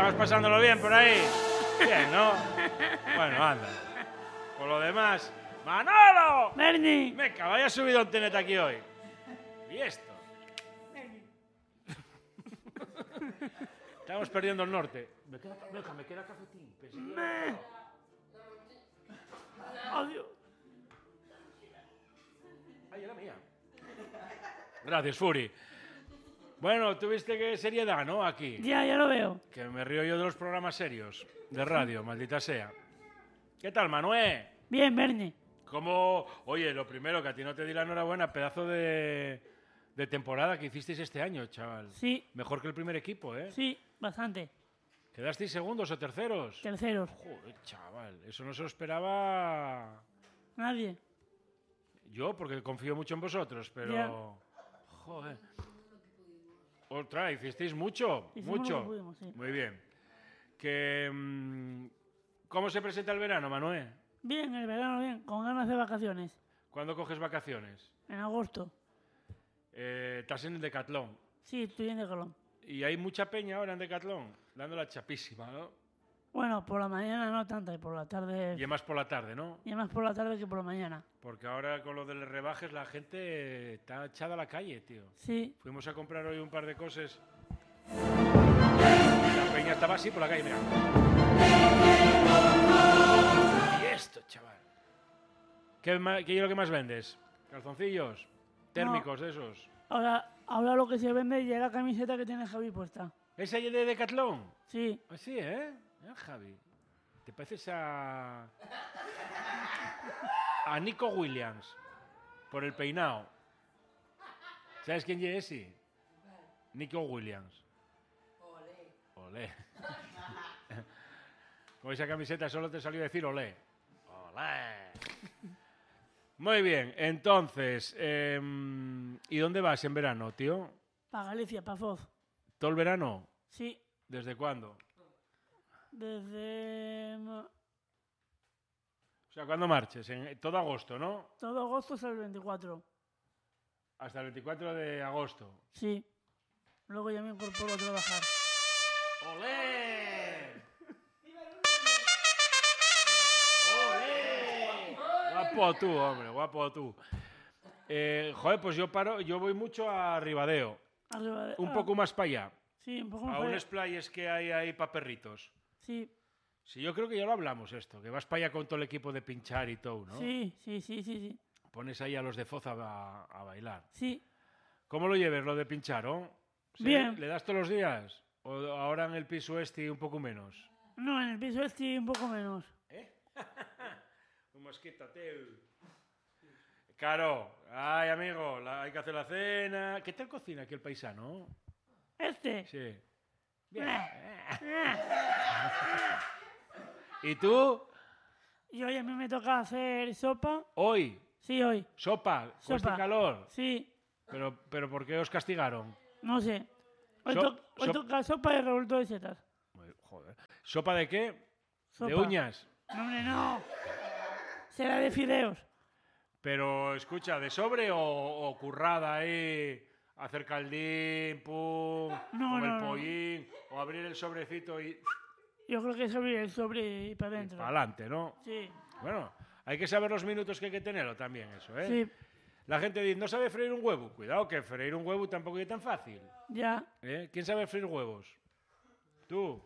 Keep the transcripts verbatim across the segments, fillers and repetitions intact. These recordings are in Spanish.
¿Estás pasándolo bien por ahí? Bien, ¿no? Bueno, anda. Por lo demás... ¡Manolo! ¡Berni! Venga, vaya subido un tenete aquí hoy. ¿Y esto? Estamos perdiendo el norte. Me queda, venga, me queda cafetín. Pensé que Me... Adiós. Ay, era mía. Gracias, Furi. Bueno, tuviste que seriedad, ¿no? Aquí. Ya, ya lo veo. Que me río yo de los programas serios de radio, maldita sea. ¿Qué tal, Manuel? Bien, Berni. ¿Cómo? Oye, lo primero, que a ti no te di la enhorabuena, pedazo de, de temporada que hicisteis este año, chaval. Sí. Mejor que el primer equipo, ¿eh? Sí, bastante. ¿Quedasteis segundos o terceros? Terceros. Joder, chaval, eso no se lo esperaba Nadie. yo, porque confío mucho en vosotros, pero... Ya. Joder. Otra, hicisteis mucho, Hicimos mucho. lo que pudimos, sí. Muy bien. Que, mm, ¿cómo se presenta el verano, Manuel? Bien, el verano bien, con ganas de vacaciones. ¿Cuándo coges vacaciones? En agosto. Eh, estás en el Decatlón. Sí, estoy en Colón. Y hay mucha peña ahora en Decatlón, dando la chapísima, ¿no? Bueno, por la mañana no tanta, y por la tarde... Y es más por la tarde, ¿no? Y más por la tarde que por la maña. Porque ahora con lo de los rebajes la gente está echada a la calle, tío. Sí. Fuimos a comprar hoy un par de cosas. La peña estaba así por la calle, mira. ¿Y esto, chaval? ¿Qué, ma- qué es lo que más vendes? ¿Calzoncillos? ¿Térmicos de esos? Ahora, ahora lo que se vende ya es la camiseta que tiene Javi puesta. ¿Esa es de Decatlón? Sí. Así, ¿eh? Mira, Javi. ¿Te pareces a... a Nico Williams? Por el peinado. ¿Sabes quién es ese? Nico Williams. Olé. Olé. Con esa camiseta solo te salió decir olé. Olé. Muy bien, entonces, eh, ¿y dónde vas en verano, tío? Para Galicia, para Foz. ¿Todo el verano? Sí. ¿Desde cuándo? Desde... no, O sea, ¿cuándo marches? En todo agosto, ¿no? todo agosto hasta el veinticuatro. Hasta el veinticuatro de agosto. Sí. Luego ya me incorporo a trabajar. ¡Olé! ¡Olé! Guapo tú, hombre, guapo tú. Eh, joder, pues yo paro, yo voy mucho a Ribadeo. Arriba de- Un ah, poco más para allá. Sí, un poco A más. unos playas que hay ahí para perritos. Sí, Sí, yo creo que ya lo hablamos esto, que vas para allá con todo el equipo de pinchar y todo, ¿no? sí, sí, sí, sí, sí. Pones ahí a los de Foza a, a bailar. Sí. ¿Cómo lo lleves, lo de pinchar, oh? ¿Se- Bien. ¿Le das todos los días? ¿O ahora en el piso este un poco menos? No, en el piso este un poco menos. Un mosquito, tío. Claro. Ay, amigo, la- hay que hacer la cena. ¿Qué tal cocina aquí el paisano? Este. Sí. Bien. ¿Y tú? Y hoy a mí me toca hacer sopa. Hoy. Sí, hoy. Sopa. Con este Sopa. calor. Sí, Pero, pero ¿por qué os castigaron? no sé. Hoy, So- to- hoy so- toca sopa y revuelto de setas. Uy, joder. ¿Sopa de qué? Sopa. ¿De uñas? No, hombre, no. Será de fideos. Pero, escucha, ¿de sobre o, o currada ahí? Hacer caldín, pum, No, con no, el no. pollín, o abrir el sobrecito y Yo creo que es abrir el sobre y para para adentro. adelante, ¿no? Sí, Bueno, hay que saber los minutos que hay que tenerlo también, eso, ¿eh? sí, La gente dice, ¿no sabe freír un huevo? Cuidado, que freír un huevo tampoco es tan fácil. ya. ¿Eh? ¿Quién sabe freír huevos? ¿Tú?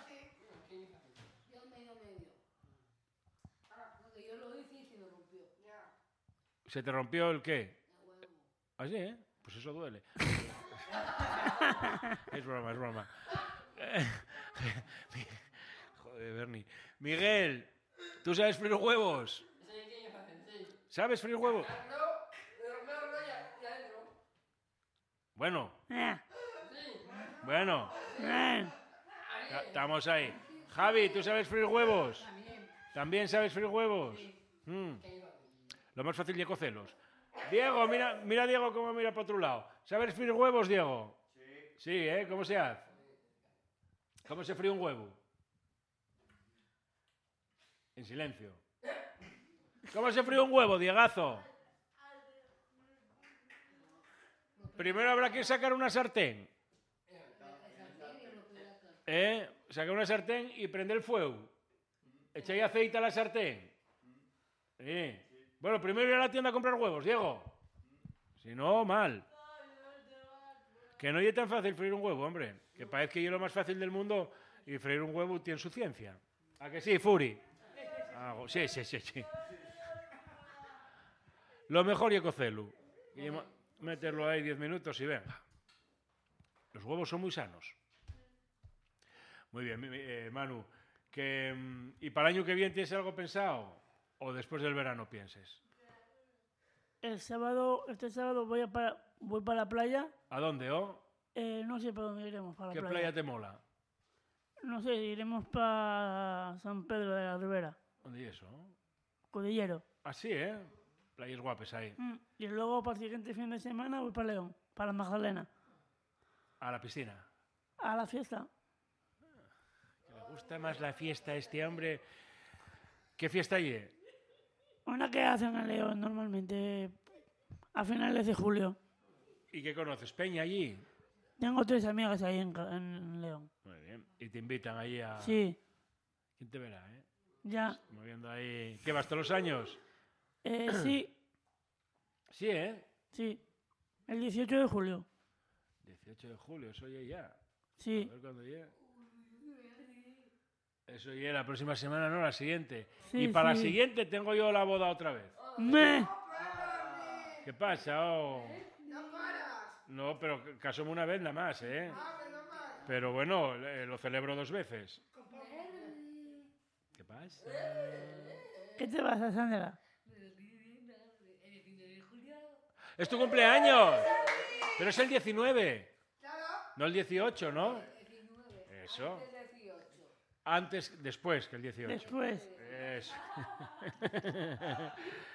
Yo medio medio. Ah, porque yo lo hice y se me rompió. Ya. ¿Se te rompió el qué? El huevo. ¿Así, eh? Pues eso duele. Es broma, es broma. Joder, Bernie. Miguel, ¿tú sabes freír huevos? Ese que yo hacen, sí. ¿Sabes freír huevos? No, pero no, no, ya, ya entro. Bueno, Eh, Sí. bueno, eh. ya estamos ahí. Javi, ¿tú sabes freír huevos? ¿También sabes freír huevos? Mm. Lo más fácil es cocerlos. Diego, mira, mira Diego cómo mira para otro lado. ¿Sabes freír huevos, Diego? Sí. Sí, ¿eh? ¿Cómo se hace? ¿Cómo se fríe un huevo? En silencio. ¿Cómo se fríe un huevo, Diegazo? Primero habrá que sacar una sartén. ¿Eh? sacar una sartén y prender el fuego. Echáis aceite a la sartén. Sí. Bueno, primero ir a la tienda a comprar huevos, Diego. Si no, mal. Que no es tan fácil freír un huevo, hombre. Que parece que es lo más fácil del mundo y freír un huevo tiene su ciencia. ¿A que sí, Furi? Ah, sí, sí, sí, sí. Lo mejor es cocelo. Y meterlo ahí diez minutos y venga. Los huevos son muy sanos. Muy bien, eh, Manu. Que, ¿y para el año que viene tienes algo pensado? ¿O después del verano pienses? El sábado, este sábado voy a para, voy para la playa. ¿A dónde, oh? Eh, no sé para dónde iremos, para la ¿Qué playa. playa te mola? No sé, iremos para San Pedro de la Ribera. ¿Dónde es eso? Cudillero. Ah, sí, ¿eh? Playas guapes ahí. Mm, Y luego para el siguiente fin de semana voy para León, para Magdalena. A la piscina. A la fiesta. Me gusta más la fiesta a este hombre. ¿Qué fiesta hay? Una que hacen en León normalmente a finales de julio. ¿Y qué conoces? ¿Peña allí? Tengo tres amigas ahí en, Ca- en León. Muy bien. Y te invitan allí a... Sí, ¿Quién te verá, eh? ya. Moviendo ahí... ¿Qué vas todos los años? Eh, sí, Sí, ¿eh? sí. El dieciocho de julio. dieciocho de julio, eso ya ya. A Sí, ver cuándo llega. Eso ya la próxima semana, no, la siguiente. Sí, y para sí. la siguiente tengo yo la boda otra vez. me. ¿Qué pasa? Oh? No, pero casóme una vez nada más, ¿eh? Pero bueno, eh, lo celebro dos veces. ¿Qué pasa? ¿Qué te vas a Sandra? ¡Es tu cumpleaños! Pero es el diecinueve. No el dieciocho, ¿no? Eso. Antes, después que el dieciocho. Después. Eso.